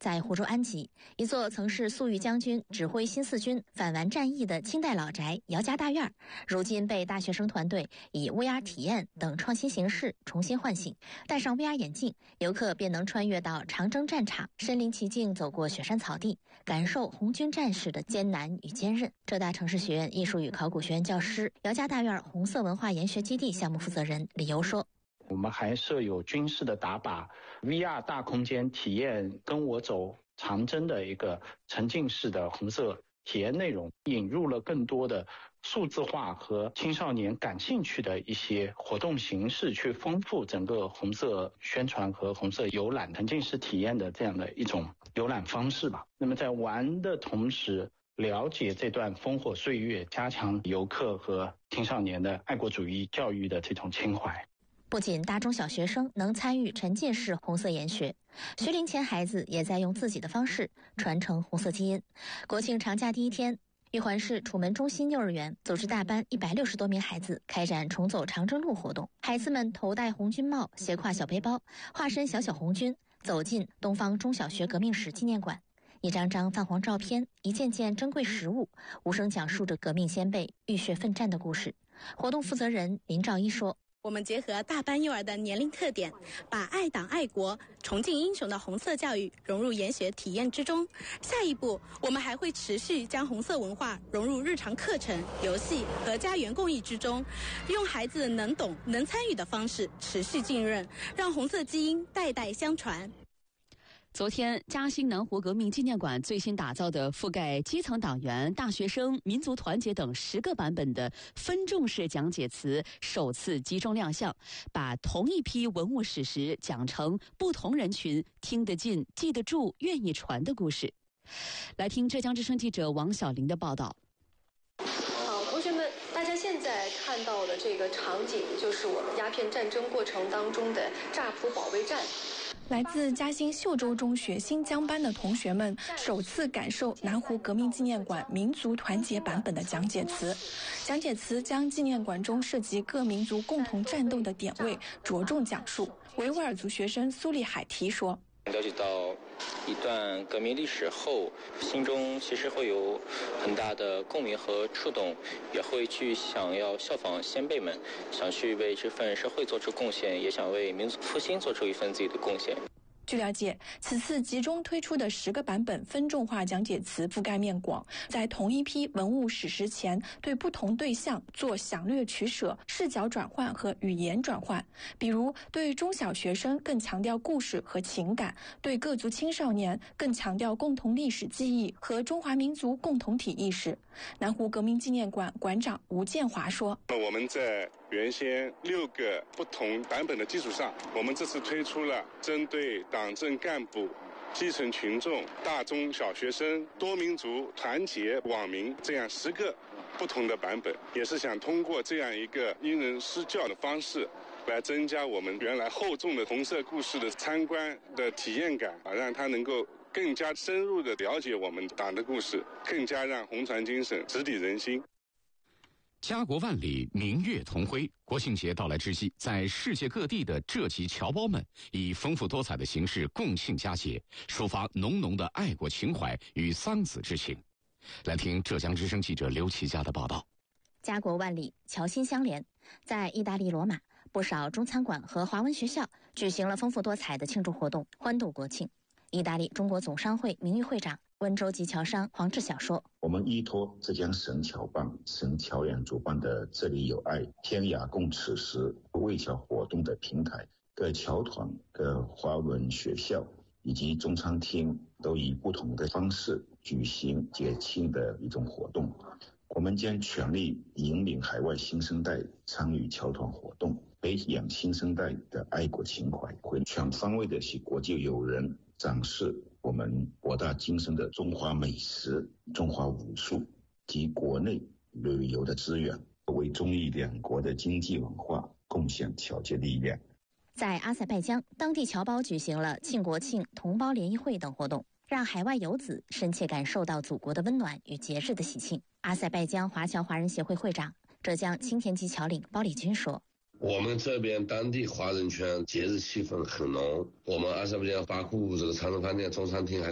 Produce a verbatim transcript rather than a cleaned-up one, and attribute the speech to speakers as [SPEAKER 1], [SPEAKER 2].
[SPEAKER 1] 在湖州安吉，一座曾是粟裕将军指挥新四军反完战役的清代老宅姚家大院，如今被大学生团队以 V R 体验等创新形式重新唤醒。戴上 V R 眼镜，游客便能穿越到长征战场，身临其境走过雪山草地，感受红军战士的艰难与坚韧。浙大城市学院艺术与考古学院教师、姚家大院红色文化研学基地项目负责人李游说，
[SPEAKER 2] 我们还设有军事的打靶 V R 大空间体验跟我走长征的一个沉浸式的红色体验内容，引入了更多的数字化和青少年感兴趣的一些活动形式，去丰富整个红色宣传和红色游览沉浸式体验的这样的一种游览方式吧。那么在玩的同时，了解这段烽火岁月，加强游客和青少年的爱国主义教育的这种情怀。
[SPEAKER 1] 不仅大中小学生能参与沉浸式红色研学，学龄前孩子也在用自己的方式传承红色基因。国庆长假第一天，玉环市楚门中心幼儿园组织大班一百六十多名孩子开展重走长征路活动。孩子们头戴红军帽，斜挎小背包，化身小小红军，走进东方中小学革命史纪念馆。一张张泛黄照片，一件件珍贵实物，无声讲述着革命先辈浴血奋战的故事。活动负责人林兆一说，
[SPEAKER 3] 我们结合大班幼儿的年龄特点，把爱党爱国、崇敬英雄的红色教育融入研学体验之中。下一步，我们还会持续将红色文化融入日常课程、游戏和家园共益之中，用孩子能懂、能参与的方式持续浸润，让红色基因代代相传。
[SPEAKER 4] 昨天，嘉兴南湖革命纪念馆最新打造的覆盖基层党员、大学生、民族团结等十个版本的分众式讲解词首次集中亮相，把同一批文物史实讲成不同人群听得进、记得住、愿意传的故事。来听浙江之声记者王小玲的报道。
[SPEAKER 5] 好，同学们，大家现在看到的这个场景，就是我们鸦片战争过程当中的乍浦保卫战。
[SPEAKER 6] 来自嘉兴秀州中学新疆班的同学们首次感受南湖革命纪念馆民族团结版本的讲解词。讲解词将纪念馆中涉及各民族共同战斗的点位着重讲述。维吾尔族学生苏利海提说，
[SPEAKER 7] 了解到一段革命历史后，心中其实会有很大的共鸣和触动，也会去想要效仿先辈们，想去为这份社会做出贡献，也想为民族复兴做出一份自己的贡献。
[SPEAKER 6] 据了解，此次集中推出的十个版本分众化讲解词覆盖面广，在同一批文物史实前，对不同对象做详略取舍、视角转换和语言转换。比如，对中小学生更强调故事和情感，对各族青少年更强调共同历史记忆和中华民族共同体意识。南湖革命纪念馆馆长吴建华说：“
[SPEAKER 8] 我们在原先六个不同版本的基础上，我们这次推出了针对党政干部、基层群众、大中小学生、多民族团结网民这样十个不同的版本，也是想通过这样一个因人施教的方式，来增加我们原来厚重的红色故事的参观的体验感，啊，让它能够更加深入地了解我们党的故事，更加让红传精神直抵人心。”
[SPEAKER 9] 家国万里，明月同辉。国庆节到来之际，在世界各地的浙籍侨胞们以丰富多彩的形式共庆佳节，抒发浓浓的爱国情怀与桑梓之情。来听浙江之声记者刘琦佳的报道。
[SPEAKER 1] 家国万里，侨心相连。在意大利罗马，不少中餐馆和华文学校举行了丰富多彩的庆祝活动，欢度国庆。意大利中国总商会名誉会长、温州籍侨商黄志晓说：“
[SPEAKER 10] 我们依托浙江省侨办、省侨联主办的这里有爱、天涯共此时为侨活动的平台，各侨团、各华文学校以及中餐厅都以不同的方式举行节庆的一种活动。我们将全力引领海外新生代参与侨团活动，培养新生代的爱国情怀，会全方位的使国际友人展示我们博大精深的中华美食、中华武术及国内旅游的资源，为中意两国的经济文化贡献侨界力量。”
[SPEAKER 1] 在阿塞拜疆，当地侨胞举行了庆国庆、同胞联谊会等活动，让海外游子深切感受到祖国的温暖与节日的喜庆。阿塞拜疆华侨华人协会会长、浙江青田籍侨领包礼军说：“
[SPEAKER 11] 我们这边当地华人圈节日气氛很浓，我们阿塞拜疆巴库这个长城饭店中餐厅还